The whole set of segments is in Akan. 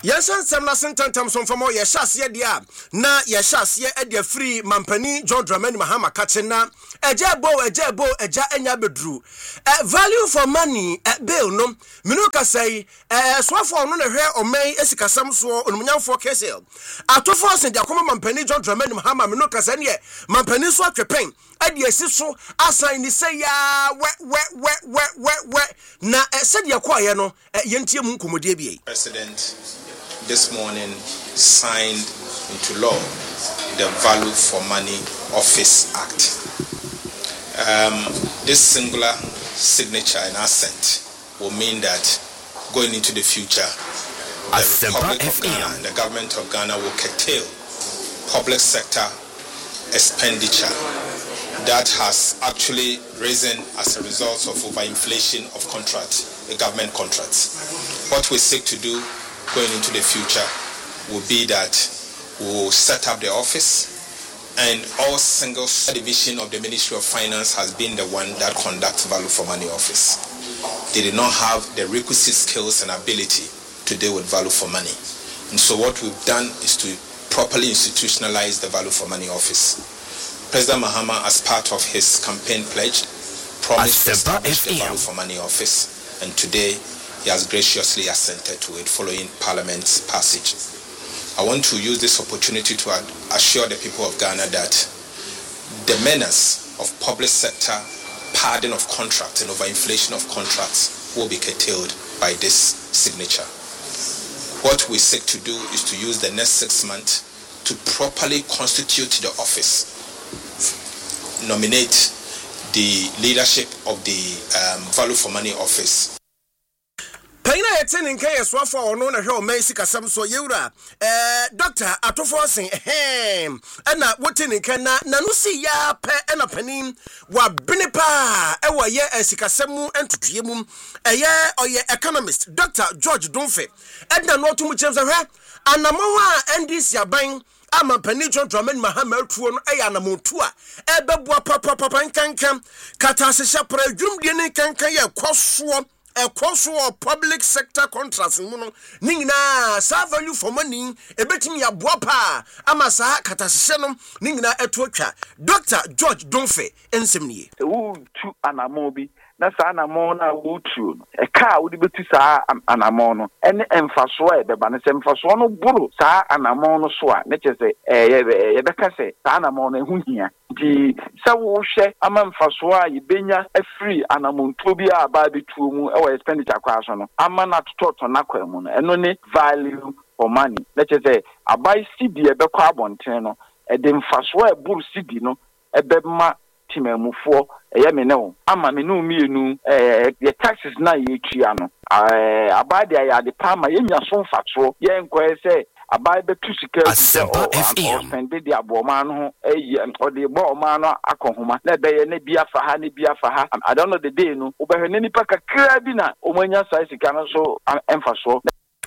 Yansan Semla Sentantam son from your shas dia na your shas ye edia free mampani John Dramani Mahama Kachena ejabo eja enya bedru value for money bill no minuka say swafo no na hwe omai esikasam so onumunyamfo kesel atofo sen dia koma mampani John Dramani Mahama minuka say ne mampani so atwepen edia siso asan ni say ya we na sedia kwaye no yentie mu nkomodie bie. President this morning signed into law the Value for Money Office Act. This singular signature and assent will mean that going into the future, the Republic of Ghana and the government of Ghana will curtail public sector expenditure that has actually risen as a result of overinflation of contracts, the government contracts. What we seek to do going into the future will be that we'll set up the office, and all single division of the Ministry of Finance has been the one that conducts Value for Money Office. They did not have the requisite skills and ability to deal with Value for Money. And so what we've done is to properly institutionalize the Value for Money Office. President Mahama, as part of his campaign pledge, promised to establish the Value for Money Office, and today he has graciously assented to it following Parliament's passage. I want to use this opportunity to assure the people of Ghana that the menace of public sector pardon of contracts and overinflation of contracts will be curtailed by this signature. What we seek to do is to use the next 6 months to properly constitute the office, nominate the leadership of the Value for Money Office. Paina yetene nka yeswafo ono na hwe o mai sikasam so yewura doctor atofo sen na wotene nka na no si ya pe na panin wa binipa e wo ye sikasam entutuye oye economist Dr. George Donfe na no to mu chemse hwe anamo a NDC aban ama pani John Dramani Mahama tuo no anamotu a ebeboa papa nkankan katasehya pra dwumdie ne nkankan ye kwaso public sector contracts muno ningina sa value for money ebetimi aboapa ama sa katasehye no ningina etuotwa Dr. George Donfe ensemnie wo tu anamo bi na sa anamo na wo tu no e ka wo de betu sa anamo no ene emfaso e beba ne se emfaso no buru sa anamo no so a ne chese ye beka se sa anamo no ehuhia di sa wo hwe ama emfaso a yebenya afri anamo nto bi a ba betu mu e wo expenditure kwa so no ama na tototo na kwa mu no eno ne value for money ne chese abai cd e bekwa abonten no e de emfaso e buru cd no e bema timemufo eyemene ama me no mienu ye taxes na ye tua no abade ya de pama ye nyaso mfato ye nkoe se abai betu sika o spend de aboma no o de bo ma no akohoma na be ye na bia fa ha I don't know the day no obehwe nipa kakra bi na omanya sai sika no so emfaso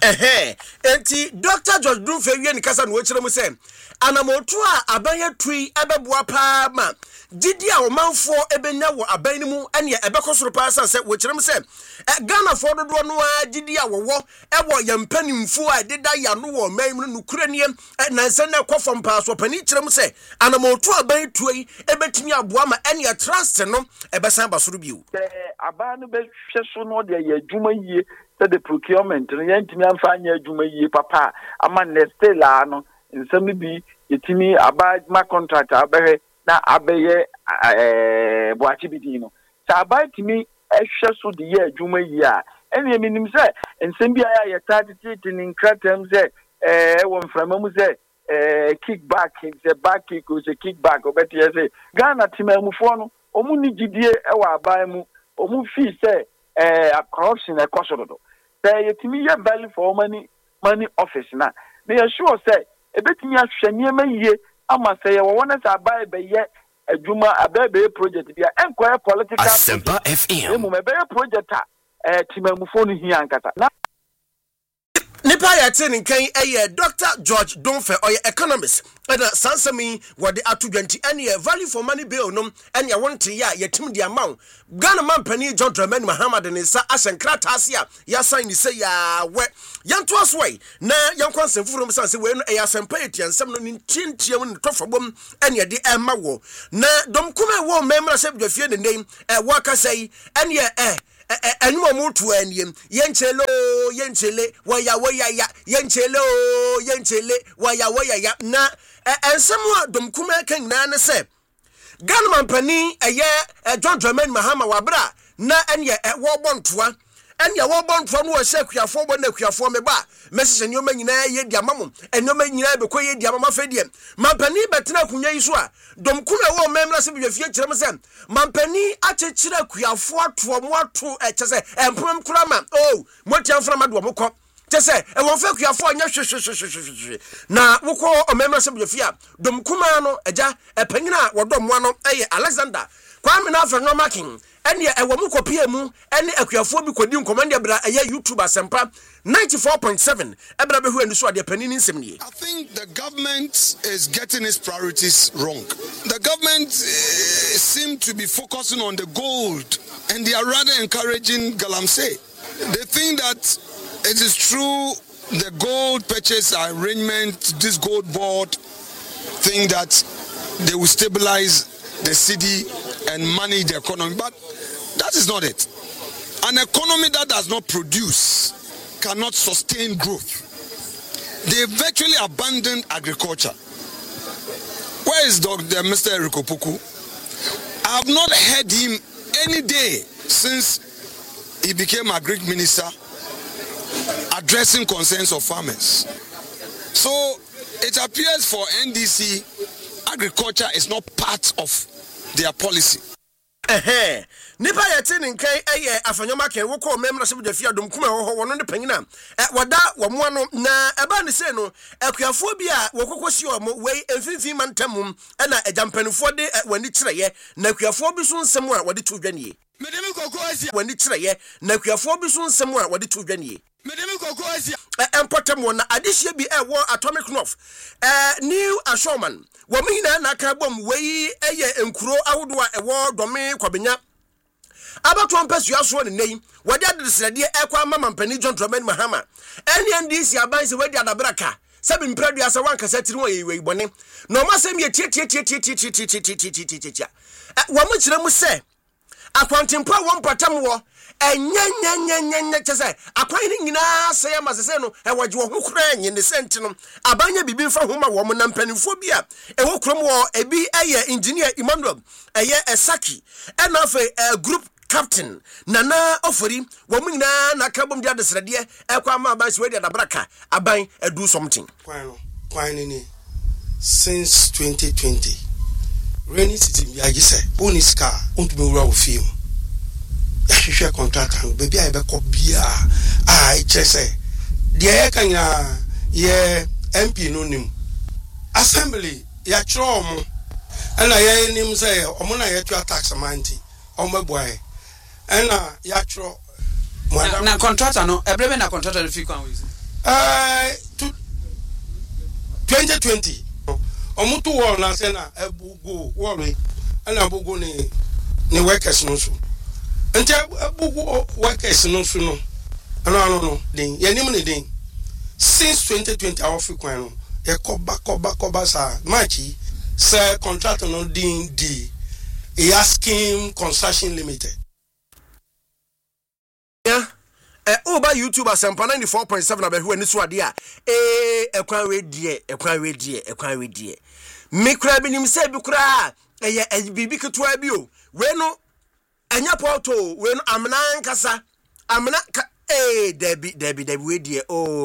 enti Dr. George Donfe wie ni kasa no wechire mu se anamotu a abanya tui ebeboa pa ma didi a omanfo ebenya wo aban mu ene ebekosoro pa sa se wechire mu se Ghana for dodo no a didi a wo ewo yampanimfu a deda ya no wo man mu no kuranie na nse na ekofom pa so pani kire mu se anamotu aban tui ebetimi aboa ma ene trust no ebesan basoro biu aban no be hwe so no de ya adwuma yie the procurement yentimi amfanya adwuma yie papa ama nestela no nsami bi yetimi aba ma contract abehe na abeye boachi bidi no sa aba timi ehwe so de ye adwuma yie a ene minim se nsam bi aya yetati ni nkratam se wo mframa mu se kickback se back kick o se kickback obeti se Ghana timamufo no omu ni gidie ewa aban mu omu fi se corruption e kosodo say yetimi ye value for money office na they are sure say ebetimi ahwe niema yie ama say ye wona say abai be ye adwuma abai project bia enkoye political Asempa FM emu me be project timamufo no hia nkata na nipa ya tin nkan Dr. George Donfe or economist and sansami what the atudwanti any value for money bill no and ya want to ya yetim the amount Ghana man pani John Dramani Mahama de sa asenkrata asia ya sign ni say ya we yanto aswai na yankon semfuru say we no ya sempa etiansem no ntintia won tofobom and ya de emma wo na dom kuma wo memra se bdwafie ne name waka say and ya anyuma mutu aniem yenchele waya yenchele waya na ensemu dom kuma kan na ne se Ghana man pani John Dramani Mahama wabra na enye wo bontoa enya wo bontoa no hye akuafo bo na akuafo me ba message nyoma nyina ye dia mamom enyoma nyina be koye dia mama fedie mampani betena kunya yiso a dom kuma wo memra se bwafie kirem se mampani achechira akuafo ato mo ato chese empom kurama motiam frama do mokọ chese won fa akuafo anya hwehwehwehwe na wokọ omemra se bwafie a dom kuma no eja epanyina wodom mo no Alexander Kwame na Afro Making ene ewo mu kopie mu ene akuafo bi kodi nkomande bra YouTube asempa 94.7 ebra behu enu so ade panini nsem nie. I think the government is getting its priorities wrong. The government seem to be focusing on the gold and they are rather encouraging Galamsey. They think that it is true the gold purchase arrangement, this gold board think that they will stabilize the city and manage the economy, but that is not it. An economy that does not produce cannot sustain growth. They virtually abandoned agriculture. Where is Mr. Eric Opoku? I have not heard him any day since he became a Greek minister addressing concerns of farmers. So it appears for NDC, agriculture is not part of their policy. Nipa yetin nkan afanyoma ken wo ko memra se bdafia dom kuma ho wono ne panyina wada wo mo no na eba ne se no akuafo bi a wo kokosi o mo we emfinfin mantamum na ejampanifo de wani kireye na akuafo bi so nsem a wode to dwanie medemi kokosi wani kireye na akuafo bi so nsem a wode to dwanie medemi kokosi empotem na adehye bi wo atomic north new ashoman wo mina na ka bom we enkuro awodo a ewo dome kwabenya abato mpesu aso ne nei wadi adresede ekwa mama mpani John Dramani Mahama NDC aban se wadi adabraka sabi mpradu asa wanka satiri wo yewe bone no masem ye tie wo mo kire mu se akwantempa wo mpatam wo enya chese akwan ni nyina se ya masese no waje wo hokura enye ne senti no abanya bibi mfa homa wo mo nampanifo bi a ewo krom wo ebi engineer Emmanuel Esaki ena fe group captain Nana Ofori wo mu nyina na kabom dia desrede ekwa ma aban se we dia dabraka aban do something kwan ni since 2020 rainy season bi agise oniska ontumi wura ofiem hwehwe contract baby a be ko bia chese de kanya ye MP no nim assembly ya chro mo ana ye nim say omo na ye twa tax manti omo boy ana ya chro na contractor no ebrebe na contractor fi kwan we 2020 omo to wall na say na ebugo wall ana bugo ni workers no so ente bugo workers no so no no den yanim ne den since 2020 our fi kwan no e koba sa machi say contract no din di e asking construction limited over YouTube asempa 94.7 abehu ani so ade a ekwan we die me kura binim se bi kura bibi ketwa bi o we no enya porto we no amna nkasa amna Debbie we die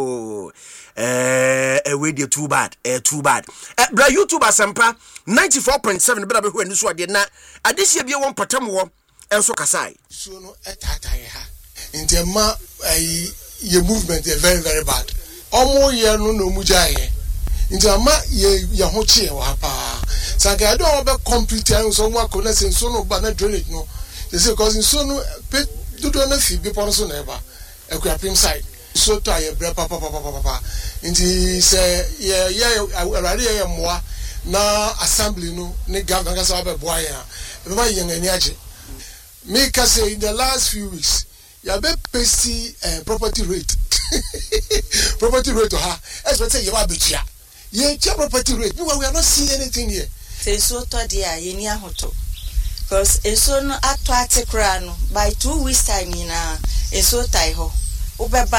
we die too bad bra YouTube asempa 94.7 bra behu ani so ade na adehye bi won patam wo enso kasai so no etata ye ha in the your movement is very, very bad. Omo ye no mujaye. In the ye hochie wa pa. Saka I don't have a computer so one connection so no but not drainage no. They say cause in so no do not see be person never. Equipment side. so to aye bre papa nti say ye awrade ye moa na assembly no ne governor kasa be boa ya e be yen ani age me ka say in the last few weeks ya be pesi property rate to her expect say you wa betua ye property rate we are not seeing anything here say so to dia ye ni ahoto because eso no ato atekra no by 2 weeks time na eso tai ho